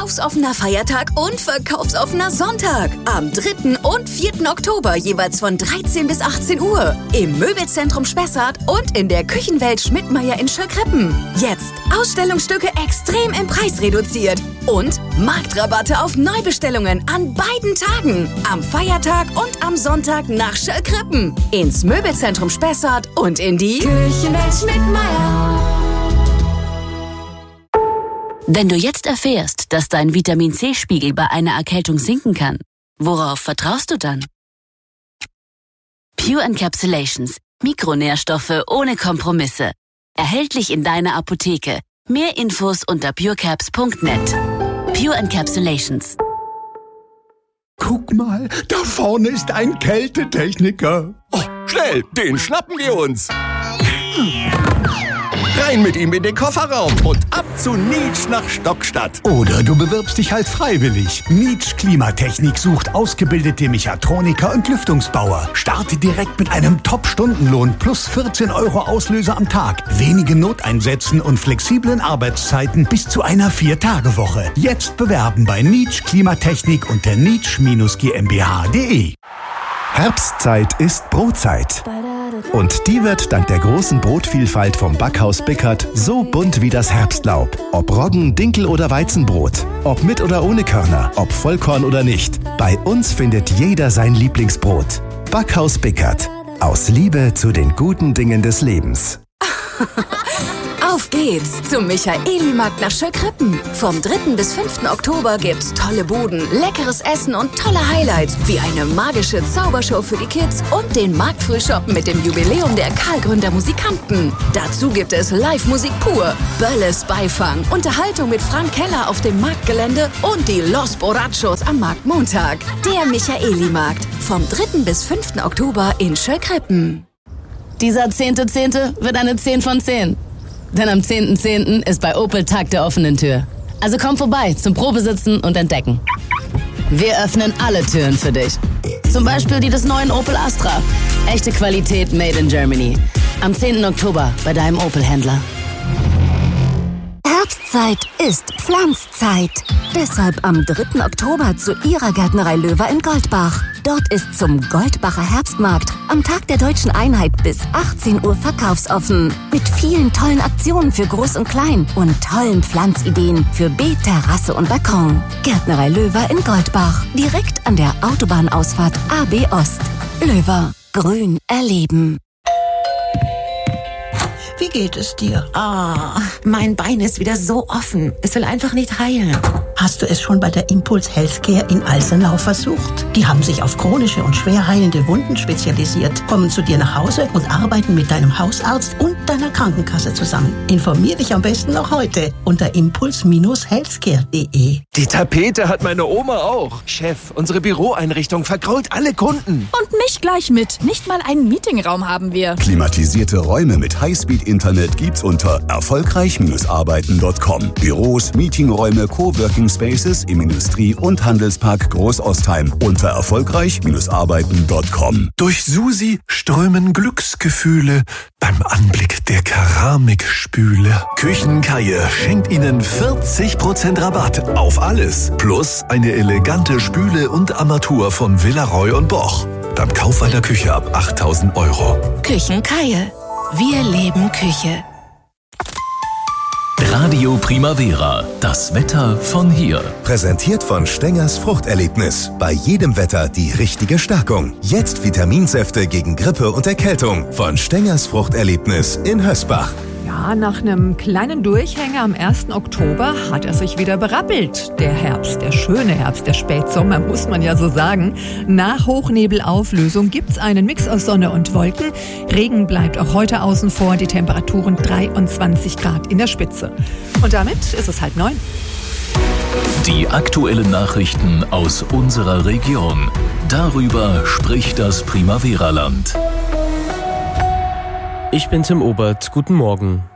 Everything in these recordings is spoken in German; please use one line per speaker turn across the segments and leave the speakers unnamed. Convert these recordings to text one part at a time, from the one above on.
verkaufsoffener Feiertag und verkaufsoffener Sonntag. Am 3. und 4. Oktober jeweils von 13 bis 18 Uhr. Im Möbelzentrum Spessart und in der Küchenwelt Schmidtmeyer in Schöllkrippen. Jetzt Ausstellungsstücke extrem im Preis reduziert. Und Marktrabatte auf Neubestellungen an beiden Tagen. Am Feiertag und am Sonntag nach Schöllkrippen. Ins Möbelzentrum Spessart und in die
Küchenwelt Schmidtmeyer.
Wenn du jetzt erfährst, dass dein Vitamin-C-Spiegel bei einer Erkältung sinken kann, worauf vertraust du dann? Pure Encapsulations. Mikronährstoffe ohne Kompromisse. Erhältlich in deiner Apotheke. Mehr Infos unter purecaps.net. Pure Encapsulations.
Guck mal, da vorne ist ein Kältetechniker.
Oh, schnell, den schnappen wir uns. Rein mit ihm in den Kofferraum und ab zu Nietsch nach Stockstadt.
Oder du bewirbst dich halt freiwillig. Nietsch Klimatechnik sucht ausgebildete Mechatroniker und Lüftungsbauer. Starte direkt mit einem Top-Stundenlohn plus 14 € Auslöser am Tag. Wenige Noteinsätzen und flexiblen Arbeitszeiten bis zu einer 4-Tage-Woche. Jetzt bewerben bei Nietsch Klimatechnik unter nietsch-gmbh.de.
Herbstzeit ist Brotzeit. Und die wird dank der großen Brotvielfalt vom Backhaus Bickert so bunt wie das Herbstlaub. Ob Roggen, Dinkel oder Weizenbrot, ob mit oder ohne Körner, ob Vollkorn oder nicht. Bei uns findet jeder sein Lieblingsbrot. Backhaus Bickert. Aus Liebe zu den guten Dingen des Lebens.
Auf geht's zum Michaeli-Markt nach Schöllkrippen. Vom 3. bis 5. Oktober gibt's tolle Buden, leckeres Essen und tolle Highlights, wie eine magische Zaubershow für die Kids und den Marktfrühshoppen mit dem Jubiläum der Karlgründer Musikanten. Dazu gibt es Live-Musik pur, Bölles Beifang, Unterhaltung mit Frank Keller auf dem Marktgelände und die Los Borrachos am Marktmontag. Der Michaeli-Markt vom 3. bis 5. Oktober in Schöllkrippen.
Dieser 10.10. wird eine 10 von 10. Denn am 10.10. ist bei Opel Tag der offenen Tür. Also komm vorbei zum Probesitzen und Entdecken. Wir öffnen alle Türen für dich. Zum Beispiel die des neuen Opel Astra. Echte Qualität made in Germany. Am 10. Oktober bei deinem Opel-Händler.
Herbstzeit ist Pflanzzeit. Deshalb am 3. Oktober zu Ihrer Gärtnerei Löwer in Goldbach. Dort ist zum Goldbacher Herbstmarkt am Tag der Deutschen Einheit bis 18 Uhr verkaufsoffen. Mit vielen tollen Aktionen für Groß und Klein und tollen Pflanzideen für Beet, Terrasse und Balkon. Gärtnerei Löwer in Goldbach. Direkt an der Autobahnausfahrt AB Ost. Löwer. Grün erleben.
Wie geht es dir? Mein Bein ist wieder so offen. Es will einfach nicht heilen.
Hast du es schon bei der Impuls Healthcare in Alsenau versucht? Die haben sich auf chronische und schwer heilende Wunden spezialisiert, kommen zu dir nach Hause und arbeiten mit deinem Hausarzt und deiner Krankenkasse zusammen. Informier dich am besten noch heute unter impuls-healthcare.de.
Die Tapete hat meine Oma auch. Chef, unsere Büroeinrichtung vergrault alle Kunden.
Und mich gleich mit. Nicht mal einen Meetingraum haben wir.
Klimatisierte Räume mit Highspeed-Internet gibt's unter erfolgreich-arbeiten.com. Büros, Meetingräume, Coworking Spaces im Industrie- und Handelspark Großostheim unter erfolgreich-arbeiten.com.
Durch Susi strömen Glücksgefühle beim Anblick der Keramikspüle. Küchenkaie schenkt Ihnen 40% Rabatt auf alles. Plus eine elegante Spüle und Armatur von Villaroy und Boch. Beim Kauf einer Küche ab 8.000 €.
Küchenkaie. Wir leben Küche.
Radio Primavera, das Wetter von hier.
Präsentiert von Stengers Fruchterlebnis. Bei jedem Wetter die richtige Stärkung. Jetzt Vitaminsäfte gegen Grippe und Erkältung. Von Stengers Fruchterlebnis in Hösbach.
Ja, nach einem kleinen Durchhänger am 1. Oktober hat er sich wieder berappelt. Der Herbst, der schöne Herbst, der Spätsommer, muss man ja so sagen. Nach Hochnebelauflösung gibt's einen Mix aus Sonne und Wolken. Regen bleibt auch heute außen vor, die Temperaturen 23 Grad in der Spitze. Und damit ist es 8:30.
Die aktuellen Nachrichten aus unserer Region. Darüber spricht das Primavera-Land.
Ich bin Tim Obert. Guten Morgen.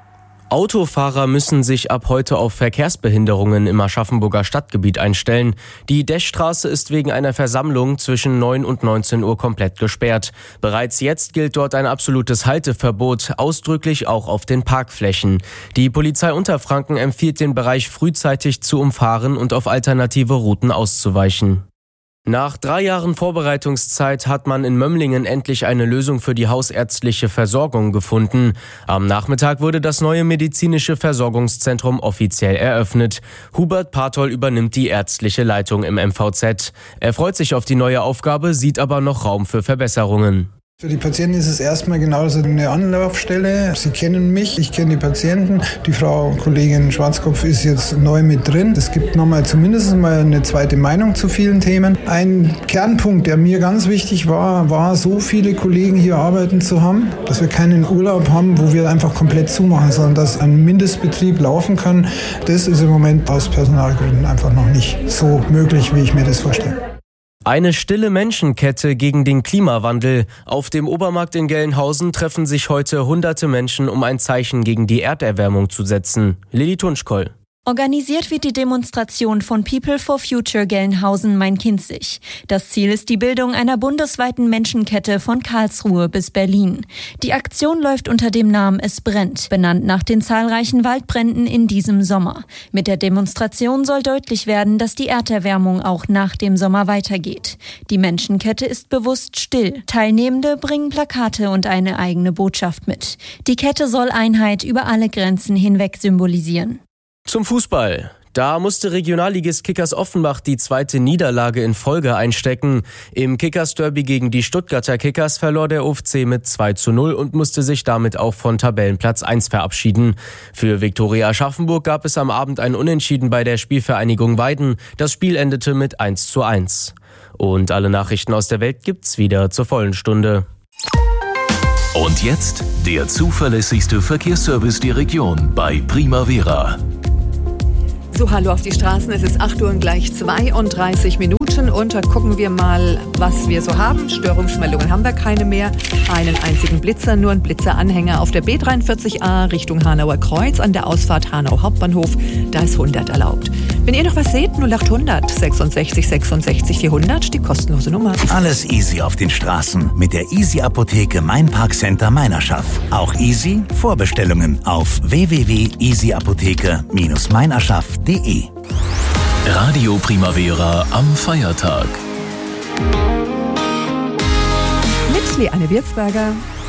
Autofahrer müssen sich ab heute auf Verkehrsbehinderungen im Aschaffenburger Stadtgebiet einstellen. Die Deschstraße ist wegen einer Versammlung zwischen 9 und 19 Uhr komplett gesperrt. Bereits jetzt gilt dort ein absolutes Halteverbot, ausdrücklich auch auf den Parkflächen. Die Polizei Unterfranken empfiehlt, den Bereich frühzeitig zu umfahren und auf alternative Routen auszuweichen. Nach 3 Jahren Vorbereitungszeit hat man in Mömlingen endlich eine Lösung für die hausärztliche Versorgung gefunden. Am Nachmittag wurde das neue medizinische Versorgungszentrum offiziell eröffnet. Hubert Partol übernimmt die ärztliche Leitung im MVZ. Er freut sich auf die neue Aufgabe, sieht aber noch Raum für Verbesserungen.
Für die Patienten ist es erstmal genauso eine Anlaufstelle. Sie kennen mich, ich kenne die Patienten. Die Frau Kollegin Schwarzkopf ist jetzt neu mit drin. Es gibt nochmal zumindest mal eine zweite Meinung zu vielen Themen. Ein Kernpunkt, der mir ganz wichtig war so viele Kollegen hier arbeiten zu haben, dass wir keinen Urlaub haben, wo wir einfach komplett zumachen, sondern dass ein Mindestbetrieb laufen kann. Das ist im Moment aus Personalgründen einfach noch nicht so möglich, wie ich mir das vorstelle.
Eine stille Menschenkette gegen den Klimawandel. Auf dem Obermarkt in Gelnhausen treffen sich heute hunderte Menschen, um ein Zeichen gegen die Erderwärmung zu setzen. Lilly Tunschkoll.
Organisiert wird die Demonstration von People for Future Gelnhausen-Main-Kinzig. Das Ziel ist die Bildung einer bundesweiten Menschenkette von Karlsruhe bis Berlin. Die Aktion läuft unter dem Namen Es brennt, benannt nach den zahlreichen Waldbränden in diesem Sommer. Mit der Demonstration soll deutlich werden, dass die Erderwärmung auch nach dem Sommer weitergeht. Die Menschenkette ist bewusst still. Teilnehmende bringen Plakate und eine eigene Botschaft mit. Die Kette soll Einheit über alle Grenzen hinweg symbolisieren.
Zum Fußball. Da musste Regionalligist Kickers Offenbach die 2. Niederlage in Folge einstecken. Im Kickers-Derby gegen die Stuttgarter Kickers verlor der OFC mit 2:0 und musste sich damit auch von Tabellenplatz 1 verabschieden. Für Viktoria Aschaffenburg gab es am Abend ein Unentschieden bei der Spielvereinigung Weiden. Das Spiel endete mit 1:1. Und alle Nachrichten aus der Welt gibt's wieder zur vollen Stunde.
Und jetzt der zuverlässigste Verkehrsservice der Region bei Primavera.
So, hallo auf die Straßen. Es ist 8 Uhr und gleich 32 Minuten und da gucken wir mal, was wir so haben. Störungsmeldungen haben wir keine mehr. Einen einzigen Blitzer, nur ein Blitzeranhänger auf der B43a Richtung Hanauer Kreuz an der Ausfahrt Hanau Hauptbahnhof. Da ist 100 erlaubt. Wenn ihr noch was seht, 0800 66 66 400, die kostenlose Nummer.
Alles easy auf den Straßen mit der Easy Apotheke Main Park Center Meinerschaft. Auch easy Vorbestellungen auf www.easyapotheke-meinerschaft.de.
Radio Primavera am Feiertag.
Mit Leanne Wirtsberger.